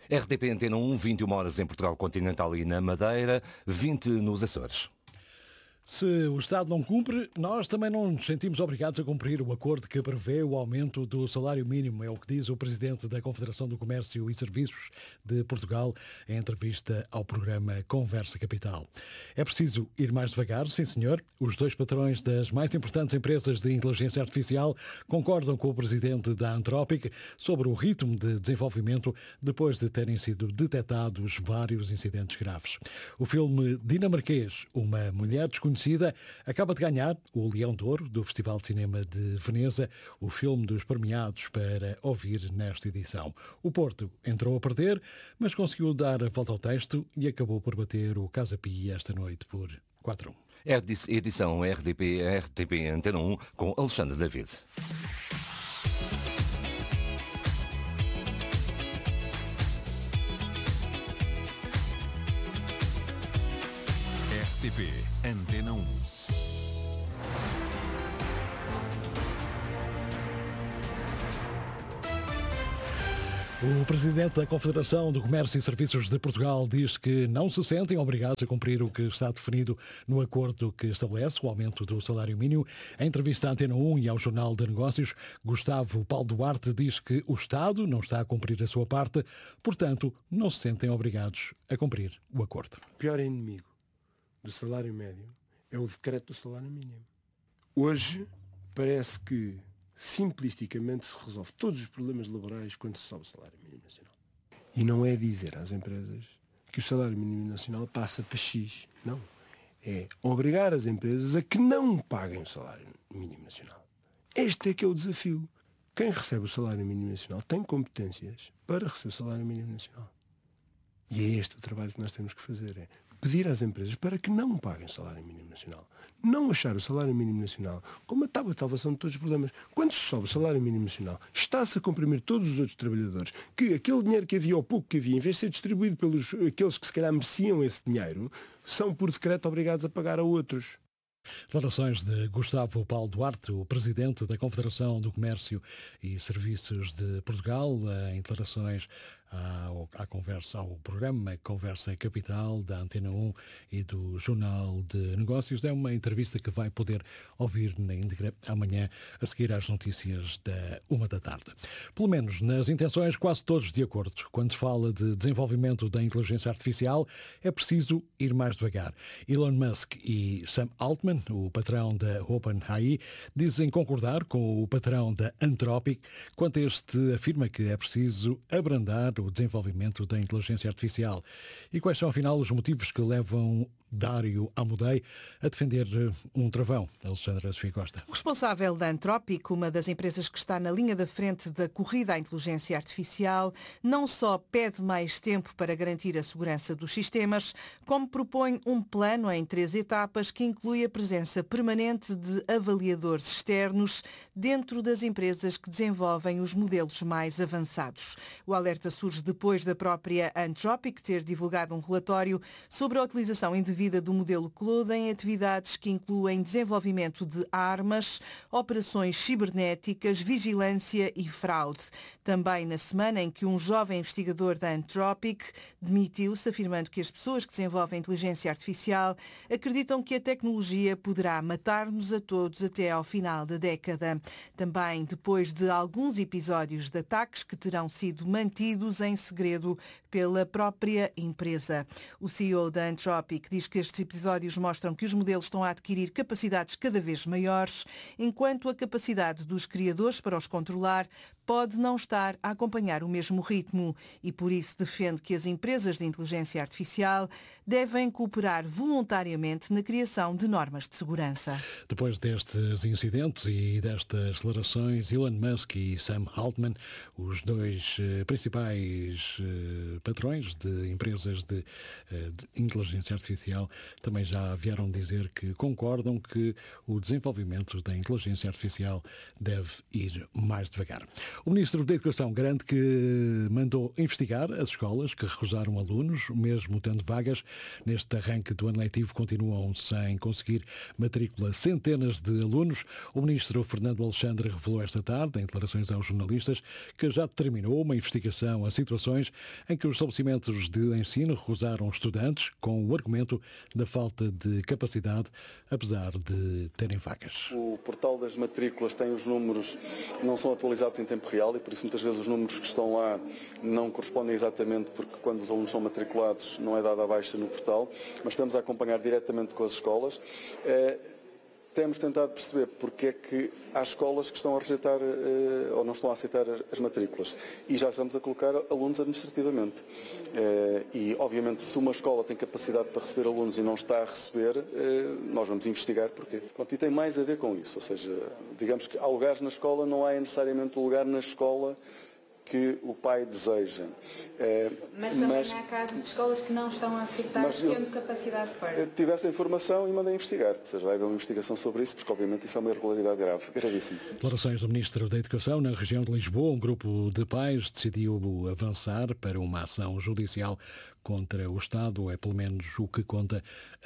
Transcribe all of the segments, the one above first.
RTP Antena 1, 21 horas em Portugal Continental e na Madeira, 20 nos Açores. Se o Estado não cumpre, nós também não nos sentimos obrigados a cumprir o acordo que prevê o aumento do salário mínimo. É o que diz o Presidente da Confederação do Comércio e Serviços de Portugal em entrevista ao programa Conversa Capital. É preciso ir mais devagar, sim senhor. Os dois patrões das mais importantes empresas de inteligência artificial concordam com o Presidente da Anthropic sobre o ritmo de desenvolvimento depois de terem sido detectados vários incidentes graves. O filme dinamarquês Uma Mulher Desconhecida acaba de ganhar o Leão de Ouro do Festival de Cinema de Veneza, o filme dos premiados para ouvir nesta edição. O Porto entrou a perder, mas conseguiu dar a volta ao texto e acabou por bater o Casa Pia esta noite por 4-1. Edição RTP Antena 1 com Alexandre David. RTP Antena 1. O Presidente da Confederação do Comércio e Serviços de Portugal diz que não se sentem obrigados a cumprir o que está definido no acordo que estabelece o aumento do salário mínimo. Em entrevista à Antena 1 e ao Jornal de Negócios, Gustavo Paulo Duarte diz que o Estado não está a cumprir a sua parte, portanto, não se sentem obrigados a cumprir o acordo. O pior inimigo do salário médio é o decreto do salário mínimo. Hoje parece que simplisticamente se resolve todos os problemas laborais quando se sobe o salário mínimo nacional. E não é dizer às empresas que o salário mínimo nacional passa para X. Não. É obrigar as empresas a que não paguem o salário mínimo nacional. Este é que é o desafio. Quem recebe o salário mínimo nacional tem competências para receber o salário mínimo nacional. E é este o trabalho que nós temos que fazer. É pedir às empresas para que não paguem o salário mínimo nacional. Não achar o salário mínimo nacional como a tábua de salvação de todos os problemas. Quando se sobe o salário mínimo nacional, está-se a comprimir todos os outros trabalhadores, que aquele dinheiro que havia ou pouco que havia, em vez de ser distribuído pelos aqueles que se calhar mereciam esse dinheiro, são por decreto obrigados a pagar a outros. Declarações de Gustavo Paulo Duarte, o Presidente da Confederação do Comércio e Serviços de Portugal, em declarações ao programa Conversa Capital da Antena 1 e do Jornal de Negócios. É uma entrevista que vai poder ouvir na íntegra amanhã, a seguir às notícias da 1h. Pelo menos nas intenções, quase todos de acordo. Quando se fala de desenvolvimento da inteligência artificial, é preciso ir mais devagar. Elon Musk e Sam Altman, o patrão da OpenAI, dizem concordar com o patrão da Anthropic quando este afirma que é preciso abrandar o desenvolvimento da inteligência artificial. E quais são, afinal, os motivos que levam Dário Amodei a defender um travão? Alexandra Sofia Costa. O responsável da Anthropic, uma das empresas que está na linha da frente da corrida à inteligência artificial, não só pede mais tempo para garantir a segurança dos sistemas, como propõe um plano em 3 etapas que inclui a presença permanente de avaliadores externos dentro das empresas que desenvolvem os modelos mais avançados. O alerta surge depois da própria Anthropic ter divulgado um relatório sobre a utilização indevida do modelo Claude em atividades que incluem desenvolvimento de armas, operações cibernéticas, vigilância e fraude. Também na semana em que um jovem investigador da Anthropic demitiu-se, afirmando que as pessoas que desenvolvem inteligência artificial acreditam que a tecnologia poderá matar-nos a todos até ao final da década. Também depois de alguns episódios de ataques que terão sido mantidos em segredo pela própria empresa. O CEO da Anthropic diz que estes episódios mostram que os modelos estão a adquirir capacidades cada vez maiores, enquanto a capacidade dos criadores para os controlar pode não estar a acompanhar o mesmo ritmo e, por isso, defende que as empresas de inteligência artificial devem cooperar voluntariamente na criação de normas de segurança. Depois destes incidentes e destas declarações, Elon Musk e Sam Altman, os dois principais patrões de empresas de inteligência artificial, também já vieram dizer que concordam que o desenvolvimento da inteligência artificial deve ir mais devagar. O Ministro da Educação garante que mandou investigar as escolas que recusaram alunos, mesmo tendo vagas. Neste arranque do ano letivo continuam sem conseguir matrícula centenas de alunos. O Ministro Fernando Alexandre revelou esta tarde, em declarações aos jornalistas, que já determinou uma investigação a situações em que os estabelecimentos de ensino recusaram estudantes com o argumento da falta de capacidade, apesar de terem vagas. O portal das matrículas tem os números que não são atualizados em tempo real e por isso muitas vezes os números que estão lá não correspondem exatamente, porque quando os alunos são matriculados não é dada a baixa no portal, mas estamos a acompanhar diretamente com as escolas. Temos tentado perceber porque é que há escolas que estão a rejeitar ou não estão a aceitar as matrículas e já estamos a colocar alunos administrativamente. E, obviamente, se uma escola tem capacidade para receber alunos e não está a receber, nós vamos investigar porquê. Pronto, e tem mais a ver com isso, ou seja, digamos que há lugares na escola, não há necessariamente o lugar na escola que o pai deseja. Mas também há casos de escolas que não estão a aceitar tendo capacidade para. Tive essa informação e mandei investigar. Ou seja, vai haver uma investigação sobre isso, porque obviamente isso é uma irregularidade gravíssima. Declarações do Ministro da Educação. Na região de Lisboa, um grupo de pais decidiu avançar para uma ação judicial contra o Estado, é pelo menos o que conta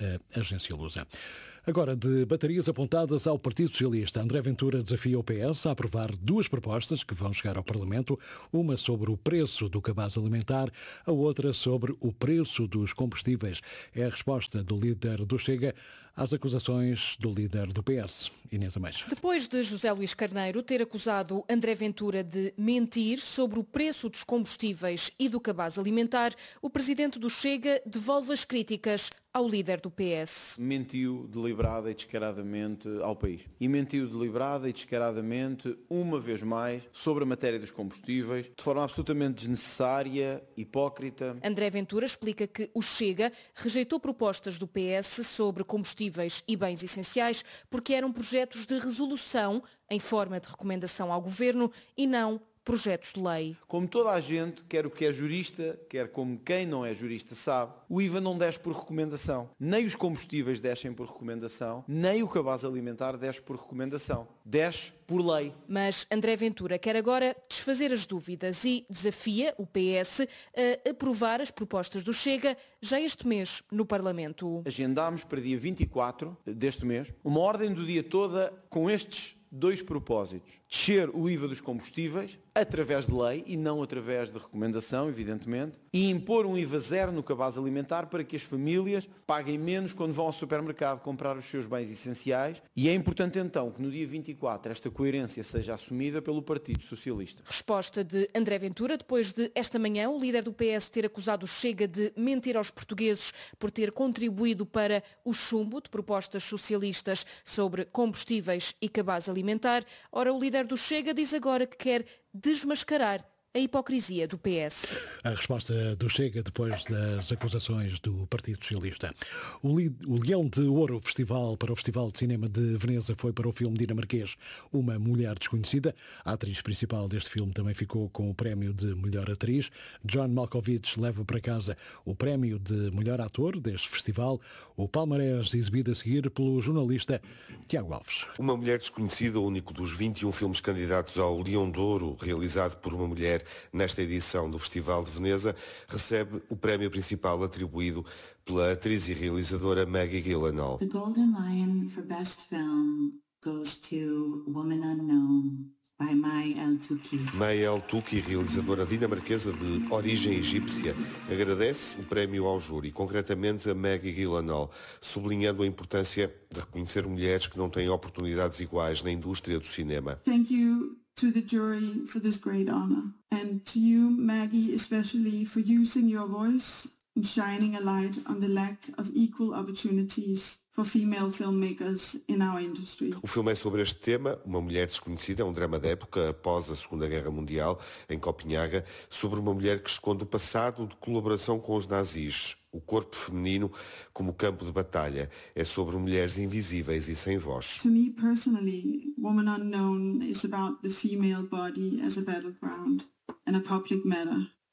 a agência Lusa. Agora, de baterias apontadas ao Partido Socialista, André Ventura desafia o PS a aprovar duas propostas que vão chegar ao Parlamento, uma sobre o preço do cabaz alimentar, a outra sobre o preço dos combustíveis. É a resposta do líder do Chega às acusações do líder do PS, Inês Ameixa. Depois de José Luís Carneiro ter acusado André Ventura de mentir sobre o preço dos combustíveis e do cabaz alimentar, o presidente do Chega devolve as críticas ao líder do PS. Mentiu deliberada e descaradamente ao país. E mentiu deliberada e descaradamente, uma vez mais, sobre a matéria dos combustíveis, de forma absolutamente desnecessária, hipócrita. André Ventura explica que o Chega rejeitou propostas do PS sobre combustíveis e bens essenciais porque eram projetos de resolução em forma de recomendação ao Governo e não projetos de lei. Como toda a gente, quer o que é jurista, quer como quem não é jurista sabe, o IVA não desce por recomendação. Nem os combustíveis descem por recomendação, nem o cabaz alimentar desce por recomendação. Desce por lei. Mas André Ventura quer agora desfazer as dúvidas e desafia o PS a aprovar as propostas do Chega já este mês no Parlamento. Agendámos para dia 24 deste mês uma ordem do dia toda com estes dois propósitos. Descer o IVA dos combustíveis através de lei e não através de recomendação, evidentemente, e impor um IVA zero no cabaz alimentar para que as famílias paguem menos quando vão ao supermercado comprar os seus bens essenciais. E é importante então que no dia 24 esta coerência seja assumida pelo Partido Socialista. Resposta de André Ventura depois de esta manhã o líder do PS ter acusado o Chega de mentir aos portugueses por ter contribuído para o chumbo de propostas socialistas sobre combustíveis e cabaz alimentar. Ora, o líder do Chega diz agora que quer desmascarar a hipocrisia do PS. A resposta do Chega depois das acusações do Partido Socialista. O Leão de Ouro para o Festival de Cinema de Veneza foi para o filme dinamarquês Uma Mulher Desconhecida. A atriz principal deste filme também ficou com o prémio de melhor atriz. John Malkovich leva para casa o prémio de melhor ator deste festival. O palmarés exibido a seguir pelo jornalista Tiago Alves. Uma Mulher Desconhecida, o único dos 21 filmes candidatos ao Leão de Ouro, realizado por uma mulher nesta edição do Festival de Veneza, recebe o prémio principal atribuído pela atriz e realizadora Maggie Gyllenhaal. The Golden Lion for Best Film goes to Woman Unknown by Mai El-Touki. Mai El-Touki, realizadora dinamarquesa de origem egípcia, agradece o prémio ao júri, concretamente a Maggie Gyllenhaal, sublinhando a importância de reconhecer mulheres que não têm oportunidades iguais na indústria do cinema. Thank you to the jury for this great honor. And to you, Maggie, especially for using your voice and shining a light on the lack of equal opportunities for female filmmakers in our industry. O filme é sobre este tema, Uma Mulher Desconhecida, é um drama da época após a Segunda Guerra Mundial, em Copenhaga, sobre uma mulher que esconde o passado de colaboração com os nazis. O corpo feminino como campo de batalha. É sobre mulheres invisíveis e sem voz. To me personally, Woman Unknown is about the female body as a battleground and a public matter.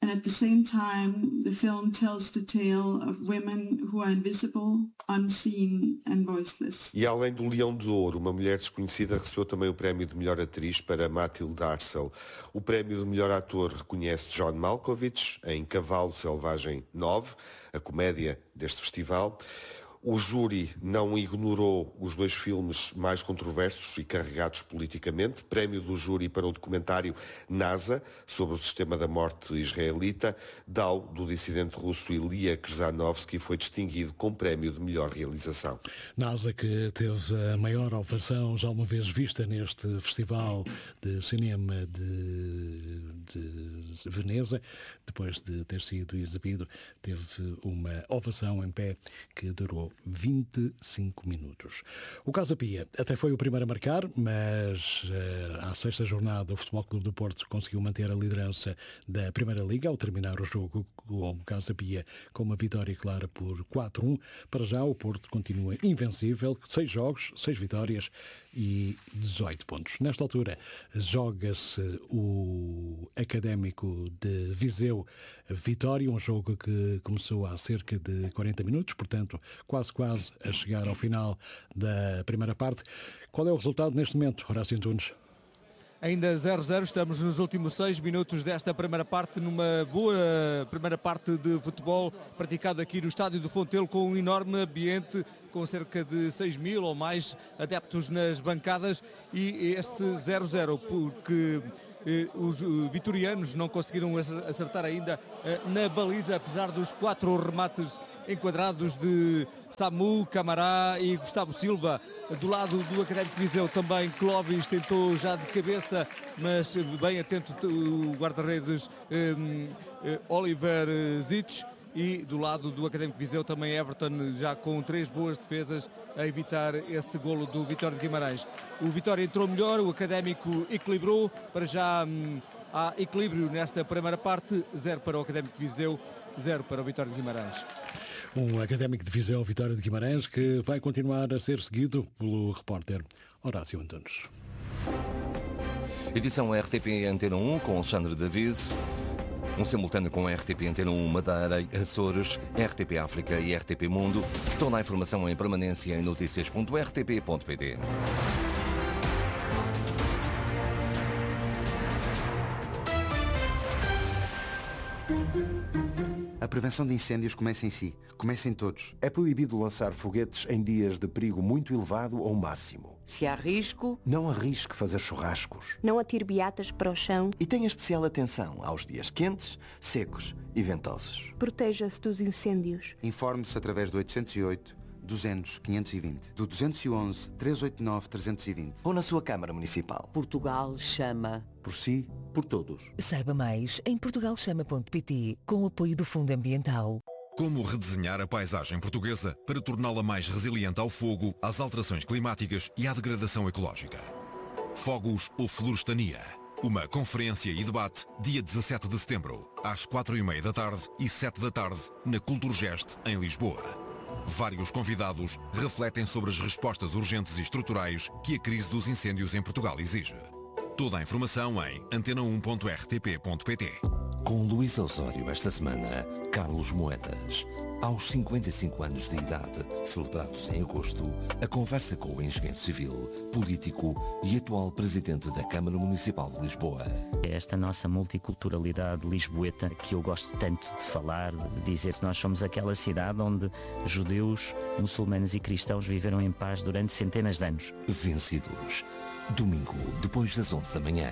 And at the same time, the film tells the tale of women who are invisible, unseen and voiceless. E além do Leão de Ouro, Uma Mulher Desconhecida recebeu também o prémio de melhor atriz para Mathilde Arcel. O prémio de melhor ator reconhece John Malkovich em Cavalo Selvagem 9, a comédia deste festival. O júri não ignorou os 2 filmes mais controversos e carregados politicamente. Prémio do júri para o documentário NASA, sobre o sistema da morte israelita. Dao, do dissidente russo Ilya Krzanovsky, foi distinguido com prémio de melhor realização. NASA, que teve a maior ovação já uma vez vista neste Festival de Cinema de Veneza, depois de ter sido exibido, teve uma ovação em pé que durou 25 minutos. O Casa Pia até foi o primeiro a marcar, mas à 6ª jornada o Futebol Clube do Porto conseguiu manter a liderança da Primeira Liga ao terminar o jogo com o Casa Pia com uma vitória clara por 4-1. Para já o Porto continua invencível, 6 jogos, 6 vitórias e 18 pontos. Nesta altura joga-se o Académico de Viseu Vitória, um jogo que começou há cerca de 40 minutos, portanto quase a chegar ao final da primeira parte. Qual é o resultado neste momento, Horácio Antunes? Ainda 0-0, estamos nos últimos 6 minutos desta primeira parte, numa boa primeira parte de futebol praticado aqui no Estádio do Fontelo, com um enorme ambiente, com cerca de 6.000 ou mais adeptos nas bancadas, e este 0-0 porque os vitorianos não conseguiram acertar ainda na baliza, apesar dos 4 remates enquadrados de Samu, Camará e Gustavo Silva. Do lado do Académico de Viseu também Clóvis tentou já de cabeça, mas bem atento o guarda-redes Oliver Zitsch. E do lado do Académico de Viseu também Everton, já com 3 boas defesas a evitar esse golo do Vitória de Guimarães. O Vitória entrou melhor, o Académico equilibrou. Para já há equilíbrio nesta primeira parte, 0 para o Académico de Viseu, 0 para o Vitória de Guimarães. Um Académico de Viseu, Vitória de Guimarães, que vai continuar a ser seguido pelo repórter Horácio Antunes. Edição RTP Antena 1 com Alexandre David. Um simultâneo com RTP Antena 1 Madeira, Açores, RTP África e RTP Mundo. Toda a informação em permanência em notícias.rtp.pt. A prevenção de incêndios começa em si, começa em todos. É proibido lançar foguetes em dias de perigo muito elevado ou máximo. Se há risco, não arrisque fazer churrascos. Não atire beatas para o chão. E tenha especial atenção aos dias quentes, secos e ventosos. Proteja-se dos incêndios. Informe-se através do 808 200 520, do 211 389 320 ou na sua Câmara Municipal. Portugal chama. Por si, por todos. Saiba mais em portugalchama.pt, com o apoio do Fundo Ambiental. Como redesenhar a paisagem portuguesa para torná-la mais resiliente ao fogo, às alterações climáticas e à degradação ecológica. Fogos ou Florestania. Uma conferência e debate dia 17 de setembro, às 4:30 da tarde e 7 da tarde, na Culturgest, em Lisboa. Vários convidados refletem sobre as respostas urgentes e estruturais que a crise dos incêndios em Portugal exige. Toda a informação em antena1.rtp.pt. Com Luís Osório esta semana, Carlos Moedas. Aos 55 anos de idade, celebrados em agosto, a conversa com o engenheiro civil, político e atual presidente da Câmara Municipal de Lisboa. Esta nossa multiculturalidade lisboeta que eu gosto tanto de falar, de dizer que nós somos aquela cidade onde judeus, muçulmanos e cristãos viveram em paz durante centenas de anos. Vencidos. Domingo, depois das 11 da manhã.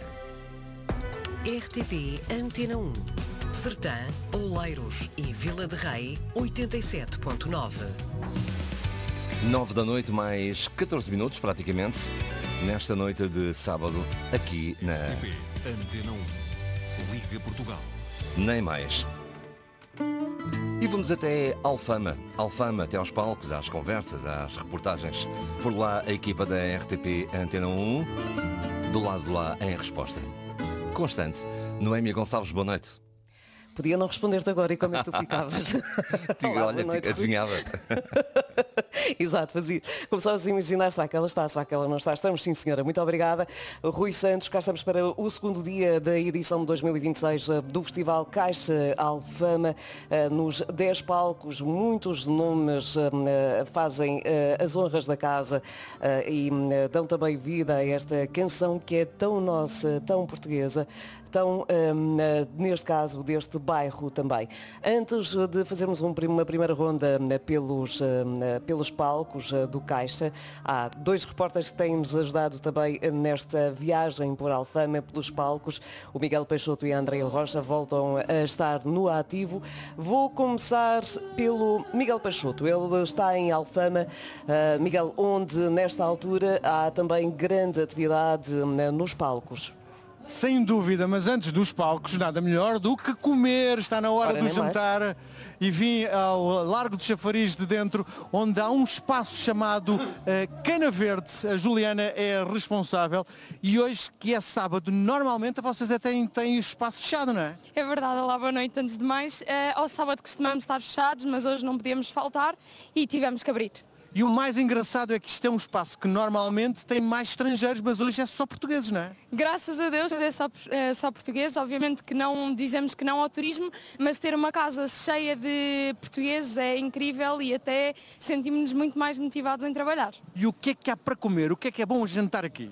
RTP Antena 1. Sertã, Oleiros e Vila de Rei, 87.9. 9 da noite, mais 14 minutos praticamente, nesta noite de sábado, aqui na RTP Antena 1, Liga Portugal. Nem mais. E vamos até Alfama, até aos palcos, às conversas, às reportagens. Por lá a equipa da RTP Antena 1, do lado de lá em resposta. Constante. Noémia Gonçalves, boa noite. Podia não responder-te agora e como é que tu ficavas? Olá, olha, adivinhava. Exato, fazia. Começavas a imaginar, será que ela está, será que ela não está? Estamos, sim senhora, muito obrigada. Rui Santos, cá estamos para o segundo dia da edição de 2026 do Festival Caixa Alfama. Nos 10 palcos, muitos nomes fazem as honras da casa e dão também vida a esta canção que é tão nossa, tão portuguesa, tão, neste caso, deste bairro também. Antes de fazermos uma primeira ronda pelos palcos do Caixa, há 2 repórteres que têm-nos ajudado também nesta viagem por Alfama, pelos palcos. O Miguel Peixoto e a Andréia Rocha voltam a estar no ativo. Vou começar pelo Miguel Peixoto. Ele está em Alfama, Miguel, onde nesta altura há também grande atividade nos palcos. Sem dúvida, mas antes dos palcos, nada melhor do que comer. Está na hora do jantar e vim ao Largo de Chafariz de Dentro, onde há um espaço chamado Cana Verde. A Juliana é responsável e hoje, que é sábado, normalmente vocês até têm o espaço fechado, não é? É verdade, olá, boa noite antes de mais. Ao sábado costumamos estar fechados, mas hoje não podíamos faltar e tivemos que abrir. E o mais engraçado é que isto é um espaço que normalmente tem mais estrangeiros, mas hoje é só portugueses, não é? Graças a Deus é só portugueses. Obviamente que não dizemos que não ao turismo, mas ter uma casa cheia de portugueses é incrível e até sentimos-nos muito mais motivados em trabalhar. E o que é há para comer? O que é bom jantar aqui?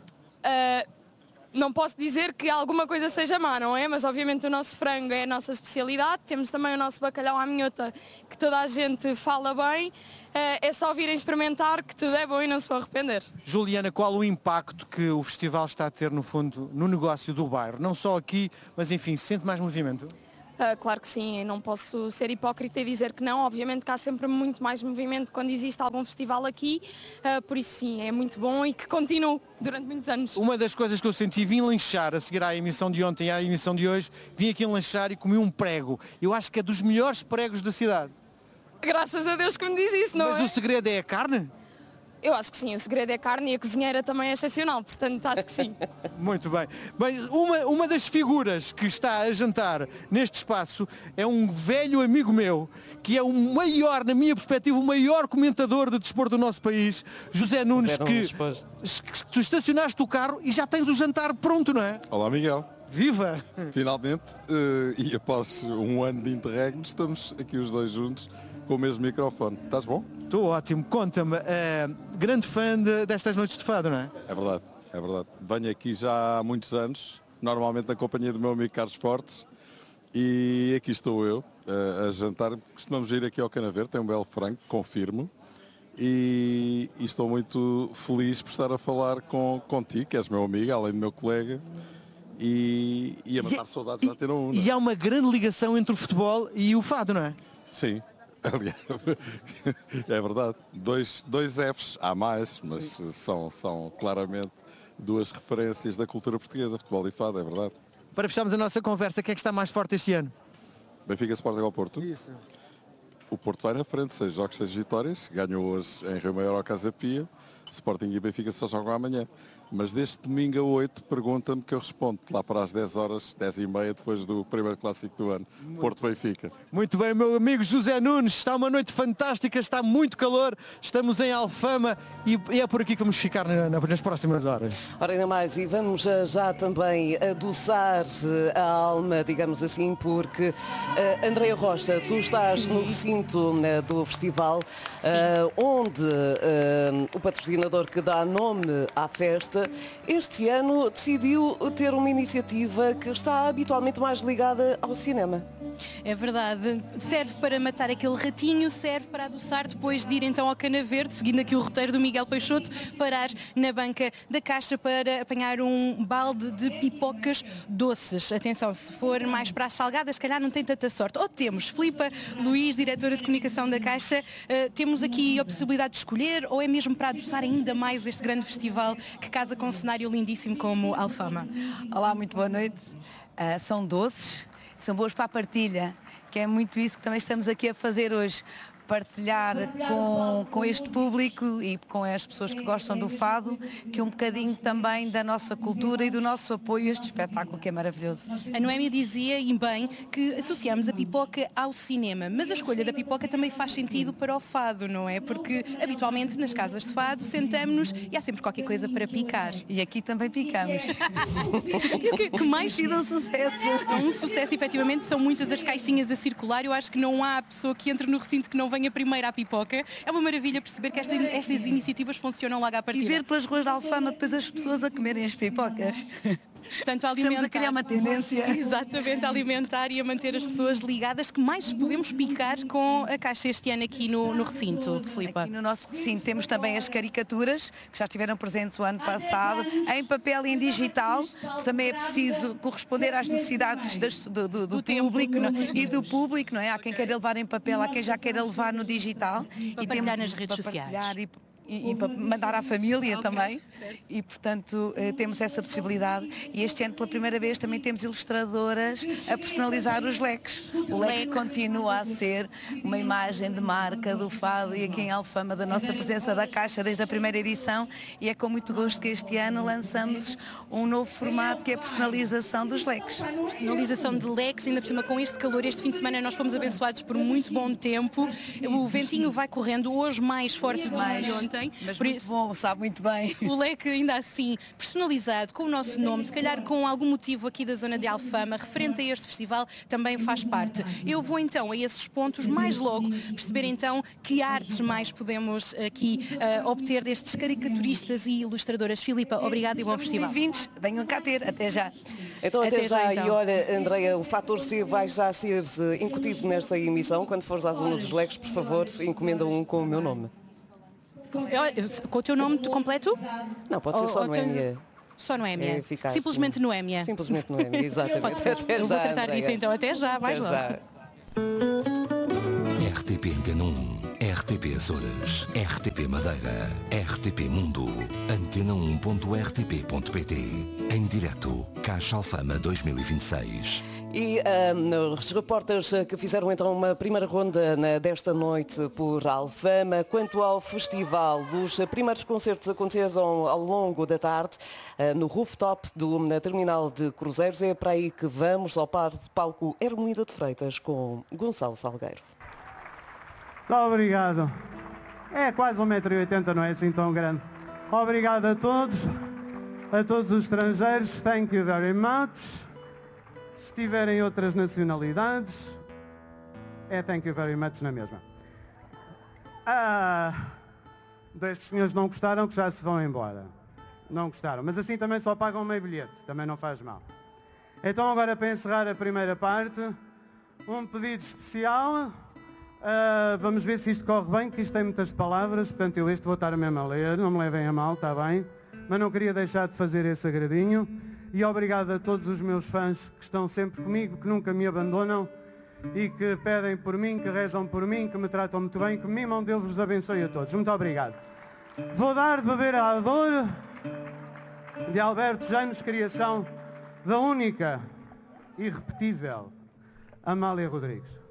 Não posso dizer que alguma coisa seja má, não é? Mas obviamente o nosso frango é a nossa especialidade. Temos também o nosso bacalhau à minhota, que toda a gente fala bem. É só virem experimentar que tudo é bom e não se vão arrepender. Juliana, qual o impacto que o festival está a ter, no fundo, no negócio do bairro? Não só aqui, mas enfim, se sente mais movimento? Claro que sim, não posso ser hipócrita e dizer que não. Obviamente que há sempre muito mais movimento quando existe algum festival aqui, por isso sim, é muito bom e que continue durante muitos anos. Uma das coisas que eu senti, vim lanchar a seguir à emissão de ontem e à emissão de hoje, vim aqui lanchar e comi um prego. Eu acho que é dos melhores pregos da cidade. Graças a Deus que me diz isso, não é? Mas o segredo é a carne? Eu acho que sim, o segredo é a carne e a cozinheira também é excepcional, portanto acho que sim. Muito bem. Bem, uma das figuras que está a jantar neste espaço é um velho amigo meu, que é o maior, na minha perspectiva, o maior comentador de desporto do nosso país, José Nunes, que tu estacionaste o carro e já tens o jantar pronto, não é? Olá, Miguel. Viva! Finalmente, e após um ano de interregno, estamos aqui os dois juntos com o mesmo microfone. Estás bom? Estou ótimo. Conta-me, grande fã destas noites de fado, não é? É verdade, é verdade. Venho aqui já há muitos anos, normalmente na companhia do meu amigo Carlos Fortes, e aqui estou eu a jantar. Costumamos ir aqui ao Cana Verde, tem um belo frango, confirmo, e estou muito feliz por estar a falar contigo, que és meu amigo, além do meu colega, e a matar saudades da Antena 1. E há uma grande ligação entre o futebol e o fado, não é? Sim. Aliás, é verdade, dois Fs, há mais, mas são claramente duas referências da cultura portuguesa, futebol e fado, é verdade. Para fecharmos a nossa conversa, quem é que está mais forte este ano? Benfica, Sporting ao Porto. Isso. O Porto vai na frente, 6 jogos, 6 vitórias, ganhou hoje em Rio Maior ao Casa Pia, Sporting e Benfica só jogam amanhã. Mas deste domingo a 8, pergunta-me que eu respondo lá para as 10 horas, 10h30, depois do primeiro clássico do ano, Porto-Benfica. Muito bem, meu amigo José Nunes, está uma noite fantástica, está muito calor, estamos em Alfama e é por aqui que vamos ficar nas próximas horas. Ora, ainda mais, e vamos já também adoçar a alma, digamos assim, porque Andréia Rocha, tu estás no recinto do festival, onde o patrocinador que dá nome à festa, este ano decidiu ter uma iniciativa que está habitualmente mais ligada ao cinema. É verdade, serve para matar aquele ratinho, serve para adoçar depois de ir então ao Cana Verde, seguindo aqui o roteiro do Miguel Peixoto, parar na banca da Caixa para apanhar um balde de pipocas doces. Atenção, se for mais para as salgadas, se calhar não tem tanta sorte. Ou temos Filipa Luís, diretora de comunicação da Caixa, temos aqui a possibilidade de escolher ou é mesmo para adoçar ainda mais este grande festival que casa com um cenário lindíssimo como Alfama? Olá, muito boa noite. São doces, são boas para a partilha, que é muito isso que também estamos aqui a fazer hoje. partilhar com este público e com as pessoas que gostam do fado, que um bocadinho também da nossa cultura e do nosso apoio a este espetáculo que é maravilhoso. A Noémia dizia, e bem, que associamos a pipoca ao cinema, mas a escolha da pipoca também faz sentido para o fado, não é? Porque habitualmente nas casas de fado sentamos-nos e há sempre qualquer coisa para picar. E aqui também picamos. que mais sido um sucesso. Um sucesso, efetivamente, são muitas as caixinhas a circular. Eu acho que não há pessoa que entre no recinto que não venha primeiro à pipoca. É uma maravilha perceber que estas iniciativas funcionam logo à partida. E ver pelas ruas de Alfama depois as pessoas a comerem as pipocas. Portanto, estamos a criar uma tendência. Exatamente, a alimentar e a manter as pessoas ligadas. Que mais podemos picar com a caixa este ano aqui no recinto, Filipa? Aqui no nosso recinto temos também as caricaturas, que já estiveram presentes o ano passado, em papel e em digital. Também é preciso corresponder às necessidades do público, não? E do público, não é? Há quem queira levar em papel, há quem já queira levar no digital. Para partilhar nas redes sociais. E para mandar à família também. Certo. E, portanto, temos essa possibilidade. E este ano, pela primeira vez, também temos ilustradoras a personalizar os leques. O leque continua a ser uma imagem de marca do fado e aqui em Alfama da nossa presença da Caixa desde a primeira edição. E é com muito gosto que este ano lançamos um novo formato que é a personalização dos leques. Personalização de leques, ainda por cima com este calor. Este fim de semana nós fomos abençoados por muito bom tempo. O ventinho vai correndo hoje mais forte do que ontem. Mas por muito bom, sabe muito bem. O leque ainda assim, personalizado, com o nosso nome, se calhar com algum motivo aqui da zona de Alfama, referente a este festival, também faz parte. Eu vou então a esses pontos mais logo, perceber então que artes mais podemos aqui obter destes caricaturistas e ilustradoras. Filipa, obrigada e bom festival. Bem-vindos, venham cá ter, até já. Então até já, então. E olha, Andreia, o fator C vai já ser incutido nesta emissão. Quando fores à zona dos leques, por favor, encomenda um com o meu nome. Com o teu nome completo? Não, pode ser só Noémia. Só Noémia. Eficaz, simplesmente Noémia. Simplesmente Noémia, exatamente. Até eu já, vou tratar disso então. Até já, vais lá. RTP Antena 1, RTP Açores, RTP Madeira, RTP Mundo, antena1.rtp.pt. Em direto, Caixa Alfama 2026. E os repórteres que fizeram então uma primeira ronda desta noite por Alfama. Quanto ao festival, os primeiros concertos aconteceram ao longo da tarde no rooftop do terminal de cruzeiros. É para aí que vamos ao palco Hermelinda de Freitas com Gonçalo Salgueiro. Muito obrigado. É quase 1,80 m, não é assim tão grande. Obrigado a todos os estrangeiros. Thank you very much. Se tiverem outras nacionalidades, thank you very much na mesma. Dois senhores não gostaram, que já se vão embora. Não gostaram, mas assim também só pagam meio bilhete, também não faz mal. Então agora, para encerrar a primeira parte, um pedido especial. Vamos ver se isto corre bem, que isto tem muitas palavras, portanto eu vou estar mesmo a ler, não me levem a mal, está bem? Mas não queria deixar de fazer esse agradinho. E obrigado a todos os meus fãs que estão sempre comigo, que nunca me abandonam e que pedem por mim, que rezam por mim, que me tratam muito bem, que me mimam. Deus vos abençoe a todos. Muito obrigado. Vou dar de beber à dor de Alberto James, criação da única, irrepetível Amália Rodrigues.